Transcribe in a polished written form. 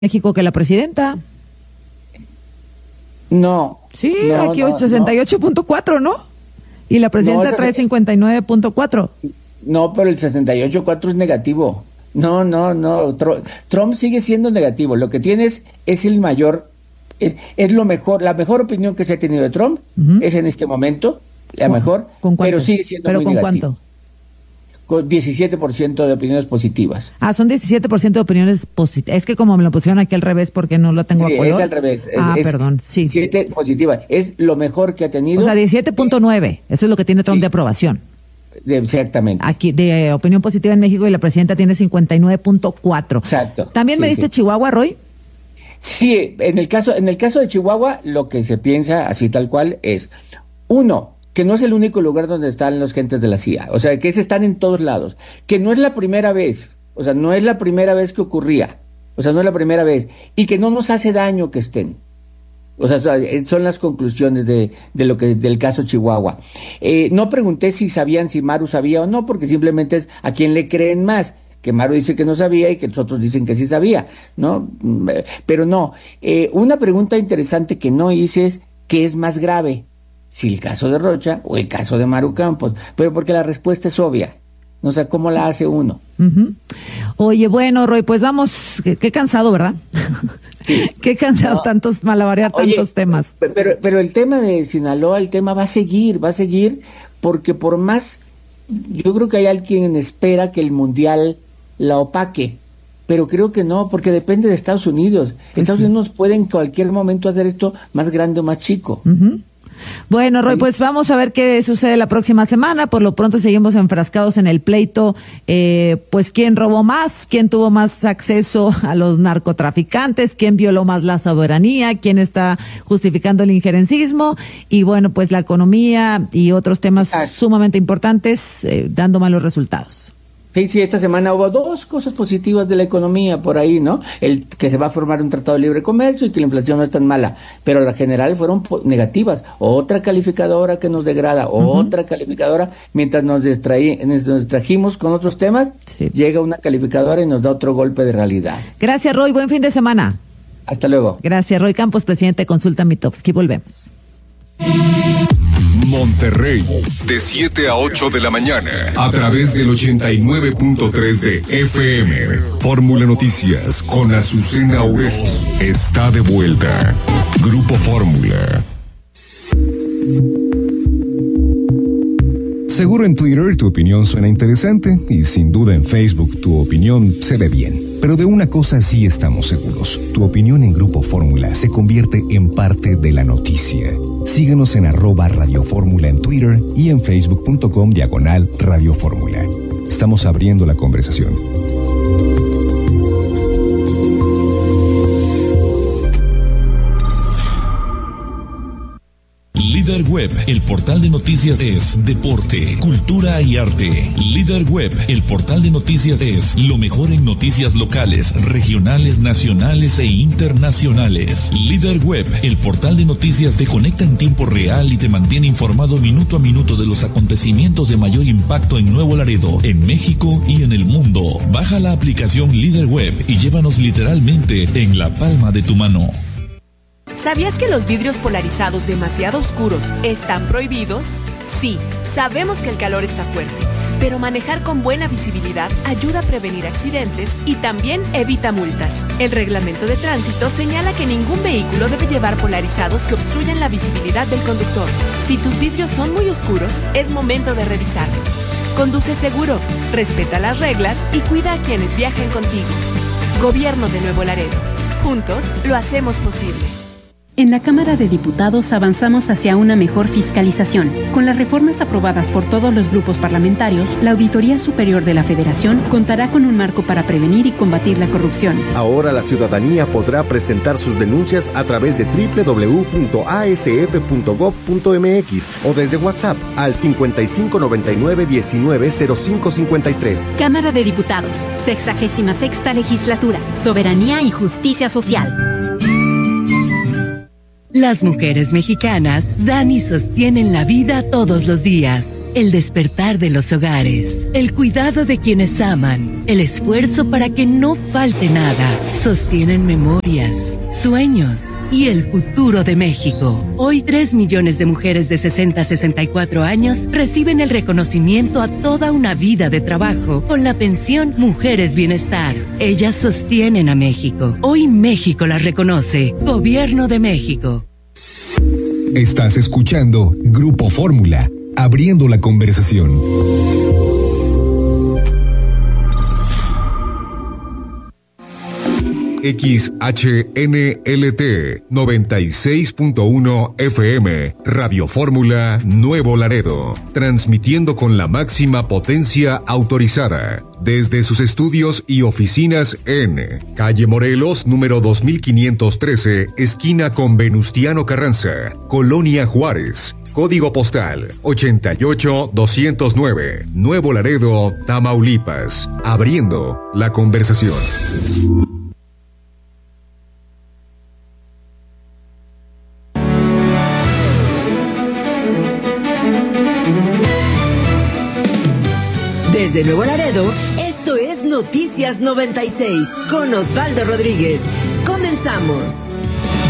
México que la presidenta. No. Sí, aquí 68.4, ¿no? Y la presidenta trae 59.4. No, pero el 68.4 es negativo. No. Trump sigue siendo negativo. Lo que tienes es el mayor, es lo mejor, la mejor opinión que se ha tenido de Trump es en este momento, la mejor, pero sigue siendo muy negativo. ¿Pero con cuánto? Con 17% de opiniones positivas. Son 17% de opiniones positivas. Es que como me lo pusieron aquí al revés porque no lo tengo a color. Es al revés. Perdón, sí. 17 positivas. Es lo mejor que ha tenido. O sea, 17.9. Eso es lo que tiene Trump de aprobación. Exactamente. Aquí, de opinión positiva en México, y la presidenta tiene 59.4. Exacto. ¿También me diste Chihuahua, Roy? Sí, en el caso de Chihuahua, lo que se piensa, así tal cual, es, uno, que no es el único lugar donde están los gentes de la CIA, o sea, que están en todos lados, que no es la primera vez, o sea, no es la primera vez que ocurría, o sea, no es la primera vez, y que no nos hace daño que estén. O sea, son las conclusiones del caso Chihuahua. No pregunté si Maru sabía o no, porque simplemente es a quién le creen más, que Maru dice que no sabía y que los otros dicen que sí sabía, ¿no? Pero no. Una pregunta interesante que no hice es, ¿qué es más grave? Si el caso de Rocha o el caso de Maru Campos, pero porque la respuesta es obvia. No sé cómo la hace uno. Oye, bueno, Roy, pues vamos, qué cansado, ¿verdad? Sí. Qué cansado, malabarear tantos temas. Pero el tema de Sinaloa, el tema va a seguir, porque por más, yo creo que hay alguien espera que el Mundial la opaque, pero creo que no, porque depende de Estados Unidos. Estados Unidos puede en cualquier momento hacer esto más grande o más chico. Bueno, Roy, pues vamos a ver qué sucede la próxima semana. Por lo pronto seguimos enfrascados en el pleito, pues quién robó más, quién tuvo más acceso a los narcotraficantes, quién violó más la soberanía, quién está justificando el injerencismo, y bueno, pues la economía y otros temas sumamente importantes dando malos resultados. Sí, esta semana hubo dos cosas positivas de la economía por ahí, ¿no? El que se va a formar un tratado de libre comercio y que la inflación no es tan mala, pero la general fueron negativas. Otra calificadora que nos degrada, otra calificadora, mientras nos distrajimos con otros temas, llega una calificadora y nos da otro golpe de realidad. Gracias, Roy, buen fin de semana. Hasta luego. Gracias, Roy Campos, presidente de Consulta Mitofsky. Volvemos. Monterrey, de 7 a 8 de la mañana, a través del 89.3 de FM. Fórmula Noticias con Azucena Oresti está de vuelta. Grupo Fórmula. Seguro en Twitter tu opinión suena interesante y sin duda en Facebook tu opinión se ve bien. Pero de una cosa sí estamos seguros. Tu opinión en Grupo Fórmula se convierte en parte de la noticia. Síguenos en @Radio Fórmula en Twitter y en facebook.com/Radio Fórmula. Estamos abriendo la conversación. Líder Web, el portal de noticias es deporte, cultura y arte. Líder Web, el portal de noticias es lo mejor en noticias locales, regionales, nacionales e internacionales. Líder Web, el portal de noticias te conecta en tiempo real y te mantiene informado minuto a minuto de los acontecimientos de mayor impacto en Nuevo Laredo, en México y en el mundo. Baja la aplicación Líder Web y llévanos literalmente en la palma de tu mano. ¿Sabías que los vidrios polarizados demasiado oscuros están prohibidos? Sí, sabemos que el calor está fuerte, pero manejar con buena visibilidad ayuda a prevenir accidentes y también evita multas. El reglamento de tránsito señala que ningún vehículo debe llevar polarizados que obstruyan la visibilidad del conductor. Si tus vidrios son muy oscuros, es momento de revisarlos. Conduce seguro, respeta las reglas y cuida a quienes viajen contigo. Gobierno de Nuevo Laredo. Juntos lo hacemos posible. En la Cámara de Diputados avanzamos hacia una mejor fiscalización. Con las reformas aprobadas por todos los grupos parlamentarios, la Auditoría Superior de la Federación contará con un marco para prevenir y combatir la corrupción. Ahora la ciudadanía podrá presentar sus denuncias a través de www.asf.gov.mx o desde WhatsApp al 5599-190553. Cámara de Diputados, 66ª Legislatura, Soberanía y Justicia Social. Las mujeres mexicanas dan y sostienen la vida todos los días. el despertar de los hogares, el cuidado de quienes aman, el esfuerzo para que no falte nada, sostienen memorias, sueños y el futuro de México. Hoy 3 millones de mujeres de 60 a 64 años reciben el reconocimiento a toda una vida de trabajo con la pensión Mujeres Bienestar. Ellas sostienen a México. Hoy México las reconoce. Gobierno de México. Estás escuchando Grupo Fórmula, abriendo la conversación. XHNLT 96.1 FM, Radio Fórmula Nuevo Laredo, transmitiendo con la máxima potencia autorizada, desde sus estudios y oficinas en Calle Morelos, número 2513, esquina con Venustiano Carranza, Colonia Juárez. Código postal 88209, Nuevo Laredo, Tamaulipas, abriendo la conversación. Desde Nuevo Laredo, esto es Noticias 96 con Osvaldo Rodríguez. Comenzamos.